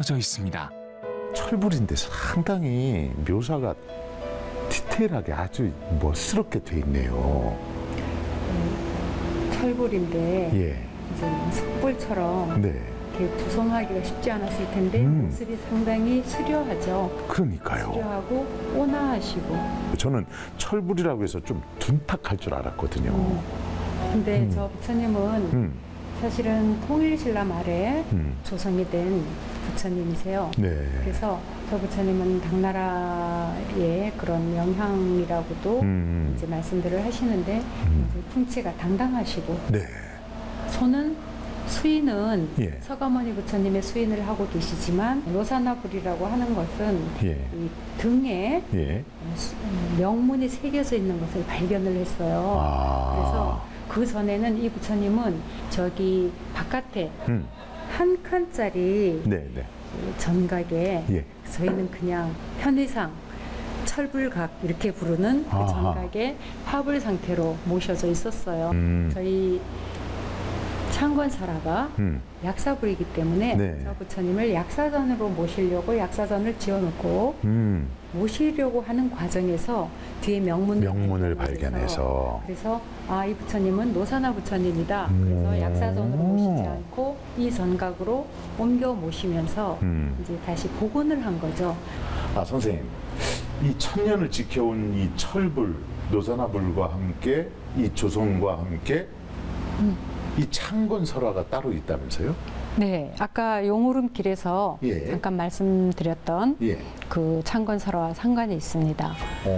새겨져 있습니다. 철불인데 상당히 묘사가 디테일하게 아주 멋스럽게 돼 있네요. 철불인데 예. 이제 석불처럼 네. 이렇게 조성하기가 쉽지 않았을 텐데 모습이 상당히 수려하죠. 그러니까요. 수려하고 온화하시고. 저는 철불이라고 해서 좀 둔탁할 줄 알았거든요. 근데 저 부처님은 사실은 통일신라 말에 조성이 된 부처님이세요. 네. 그래서 저 부처님은 당나라의 그런 영향이라고도 이제 말씀들을 하시는데 이제 풍채가 당당하시고 네. 손은 수인은 예. 서가모니 부처님의 수인을 하고 계시지만 노사나불이라고 하는 것은 예. 이 등에 예. 명문이 새겨져 있는 것을 발견을 했어요. 그래서 그 전에는 이 부처님은 저기 바깥에 한 칸짜리 네, 네. 전각에 예. 저희는 그냥 편의상 철불각 이렇게 부르는 그 전각에 화불 상태로 모셔져 있었어요. 저희 창건설화가 약사불이기 때문에 네. 저 부처님을 약사전으로 모시려고 약사전을 지어놓고 모시려고 하는 과정에서 뒤에 명문을 발견해서 그래서 이 부처님은 노사나 부처님이다. 그래서 약사전으로 모시지 않고 이 전각으로 옮겨 모시면서 이제 다시 복원을 한 거죠. 선생님, 이 천년을 지켜온 이 철불, 노사나불과 함께 이 조성과 함께 이 창건설화가 따로 있다면서요? 네, 아까 용오름길에서 예. 잠깐 말씀드렸던 예. 그 창건설화와 상관이 있습니다.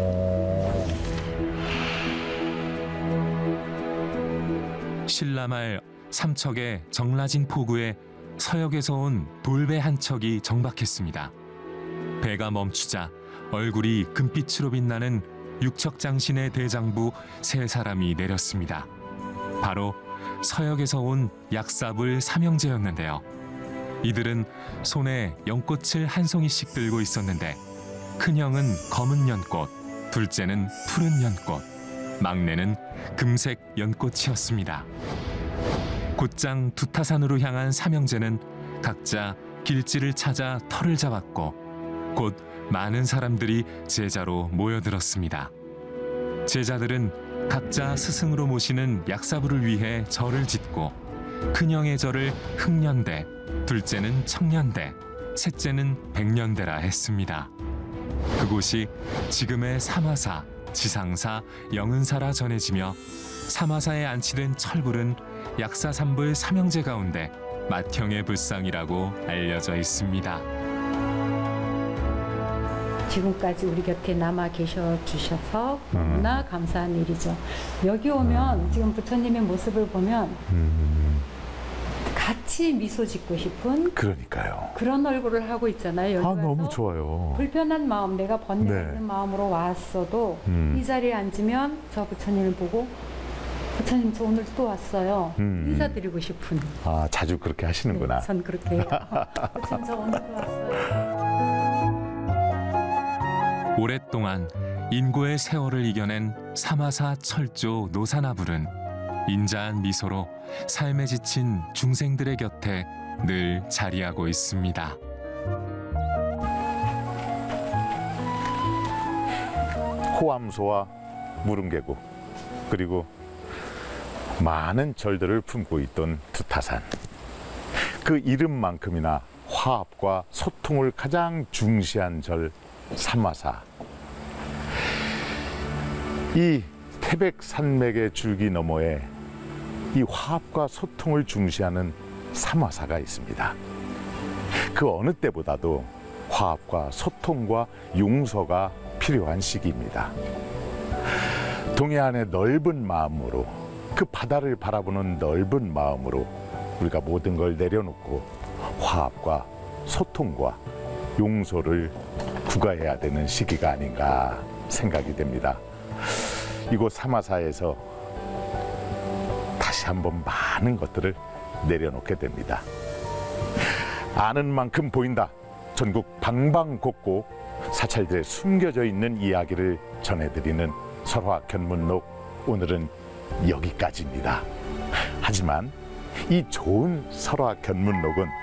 신라말 삼척의 정라진 포구에 서역에서 온 돌배 한 척이 정박했습니다. 배가 멈추자 얼굴이 금빛으로 빛나는 육척장신의 대장부 세 사람이 내렸습니다. 바로 서역에서 온 약사불 삼형제였는데요. 이들은 손에 연꽃을 한 송이씩 들고 있었는데 큰형은 검은 연꽃, 둘째는 푸른 연꽃, 막내는 금색 연꽃이었습니다. 곧장 두타산으로 향한 삼형제는 각자 길지를 찾아 터를 잡았고 곧 많은 사람들이 제자로 모여들었습니다. 제자들은 각자 스승으로 모시는 약사부를 위해 절을 짓고 큰형의 절을 흑년대, 둘째는 청년대, 셋째는 백년대라 했습니다. 그곳이 지금의 삼화사, 지상사, 영은사라 전해지며 삼화사에 안치된 철불은 약사삼불 삼형제 가운데 맏형의 불상이라고 알려져 있습니다. 지금까지 우리 곁에 남아 계셔 주셔서 너무나 감사한 일이죠. 여기 오면 지금 부처님의 모습을 보면 같이 미소 짓고 싶은 그러니까요. 그런 얼굴을 하고 있잖아요. 여기 와서 너무 좋아요. 불편한 마음, 내가 번뇌있는 네. 마음으로 왔어도 이 자리에 앉으면 저 부처님을 보고 부처님 저 오늘 또 왔어요. 인사드리고 싶은. 자주 그렇게 하시는구나. 네, 전 그렇게 해요. 부처님 저 오늘 또 왔어요. 오랫동안 인고의 세월을 이겨낸 삼화사 철조 노사나불은 인자한 미소로 삶에 지친 중생들의 곁에 늘 자리하고 있습니다. 호암소와 무릉계곡 그리고 많은 절들을 품고 있던 두타산. 그 이름만큼이나 화합과 소통을 가장 중시한 절 삼화사. 이 태백산맥의 줄기 너머에 이 화합과 소통을 중시하는 삼화사가 있습니다. 그 어느 때보다도 화합과 소통과 용서가 필요한 시기입니다. 동해안의 넓은 마음으로, 그 바다를 바라보는 넓은 마음으로 우리가 모든 걸 내려놓고 화합과 소통과 용서를 구가해야 되는 시기가 아닌가 생각이 됩니다. 이곳 삼화사에서 다시 한번 많은 것들을 내려놓게 됩니다. 아는 만큼 보인다. 전국 방방곡곡 사찰들에 숨겨져 있는 이야기를 전해드리는 설화견문록, 오늘은 여기까지입니다. 하지만 이 좋은 설화견문록은